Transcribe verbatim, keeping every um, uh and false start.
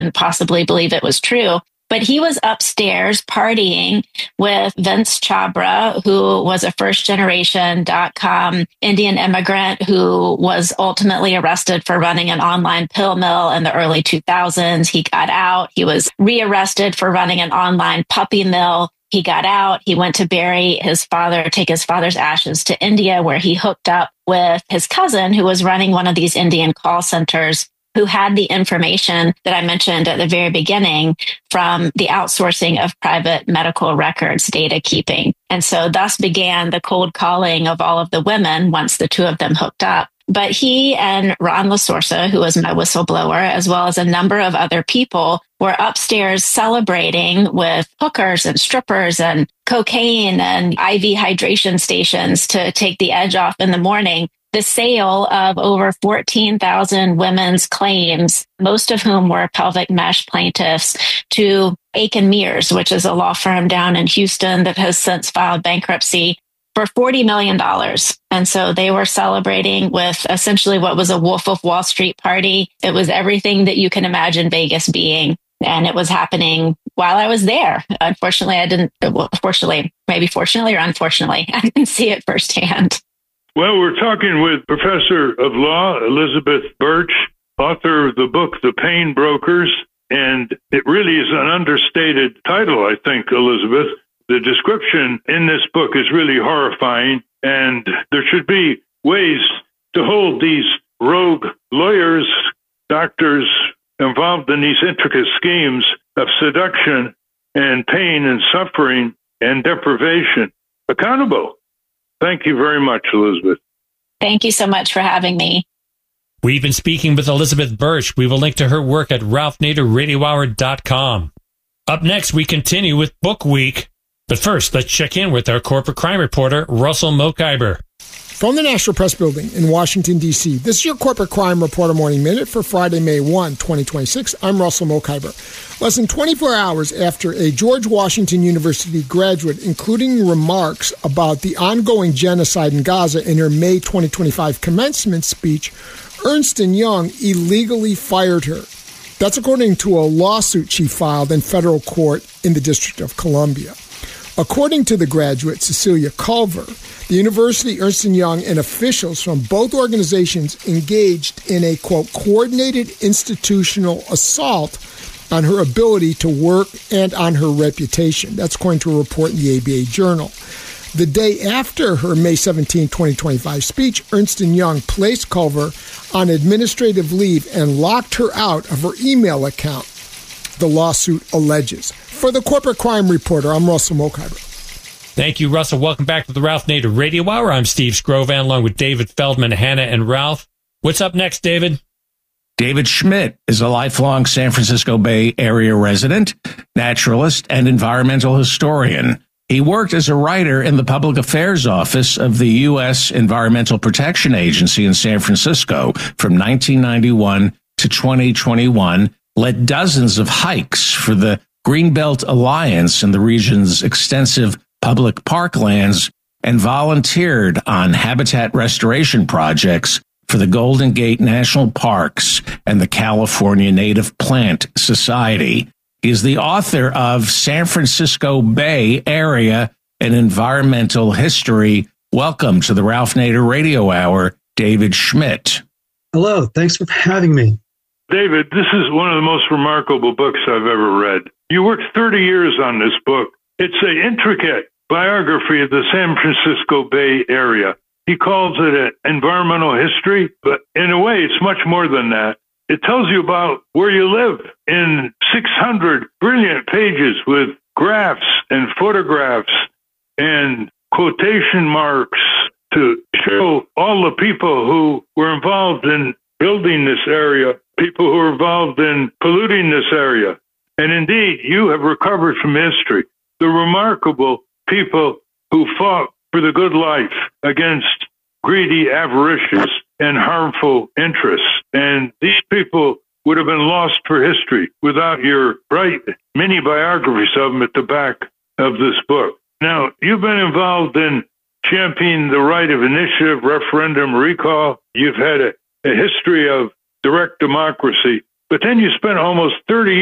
and possibly believe it was true. But he was upstairs partying with Vince Chabra, who was a first generation dot-com Indian immigrant who was ultimately arrested for running an online pill mill in the early two thousands. He got out. He was rearrested for running an online puppy mill. He got out. He went to bury his father, take his father's ashes to India, where he hooked up with his cousin, who was running one of these Indian call centers, who had the information that I mentioned at the very beginning from the outsourcing of private medical records data keeping. And so thus began the cold calling of all of the women once the two of them hooked up. But he and Ron LaSorsa, who was my whistleblower, as well as a number of other people, were upstairs celebrating with hookers and strippers and cocaine and I V hydration stations to take the edge off in the morning. The sale of over fourteen thousand women's claims, most of whom were pelvic mesh plaintiffs, to Aiken Mears, which is a law firm down in Houston that has since filed bankruptcy, for forty million dollars. And so they were celebrating with essentially what was a Wolf of Wall Street party. It was everything that you can imagine Vegas being. And it was happening while I was there. Unfortunately, I didn't, well, fortunately, maybe fortunately or unfortunately, I didn't see it firsthand. Well, we're talking with Professor of Law Elizabeth Burch, author of the book, The Pain Brokers. And it really is an understated title, I think, Elizabeth. The description in this book is really horrifying, and there should be ways to hold these rogue lawyers, doctors involved in these intricate schemes of seduction and pain and suffering and deprivation accountable. Thank you very much, Elizabeth. Thank you so much for having me. We've been speaking with Elizabeth Burch. We will link to her work at ralph nader radio hour dot com. Up next, we continue with Book Week. But first, let's check in with our corporate crime reporter, Russell Mokhiber. From the National Press Building in Washington, D C, this is your Corporate Crime Reporter Morning Minute for Friday, May first, twenty twenty-six. I'm Russell Mokhiber. Less than twenty-four hours after a George Washington University graduate, including remarks about the ongoing genocide in Gaza in her May twenty twenty-five commencement speech, Ernst and Young illegally fired her. That's according to a lawsuit she filed in federal court in the District of Columbia. According to the graduate, Cecilia Culver, the University, Ernst and Young, and officials from both organizations engaged in a, quote, coordinated institutional assault on her ability to work and on her reputation. That's according to a report in the A B A Journal. The day after her May seventeenth, twenty twenty-five speech, Ernst and Young placed Culver on administrative leave and locked her out of her email account, the lawsuit alleges. For the Corporate Crime Reporter, I'm Russell Mokhiber. Thank you, Russell. Welcome back to the Ralph Nader Radio Hour. I'm Steve Scrovan, along with David Feldman, Hannah, and Ralph. What's up next, David? David Schmidt is a lifelong San Francisco Bay Area resident, naturalist, and environmental historian. He worked as a writer in the Public Affairs Office of the U S Environmental Protection Agency in San Francisco from nineteen ninety-one to twenty twenty-one, led dozens of hikes for the Greenbelt Alliance in the region's extensive public parklands, and volunteered on habitat restoration projects for the Golden Gate National Parks and the California Native Plant Society. He is the author of San Francisco Bay Area and Environmental History. Welcome to the Ralph Nader Radio Hour, David Schmidt. Hello, thanks for having me. David, this is one of the most remarkable books I've ever read. You worked thirty years on this book. It's an intricate biography of the San Francisco Bay Area. He calls it an environmental history, but in a way, it's much more than that. It tells you about where you live in six hundred brilliant pages with graphs and photographs and quotation marks to show all the people who were involved in building this area, people who were involved in polluting this area. And indeed, you have recovered from history the remarkable people who fought for the good life against greedy, avaricious, and harmful interests. And these people would have been lost for history without your bright mini biographies of them at the back of this book. Now, you've been involved in championing the right of initiative, referendum, recall. You've had a, a history of direct democracy. But then you spent almost thirty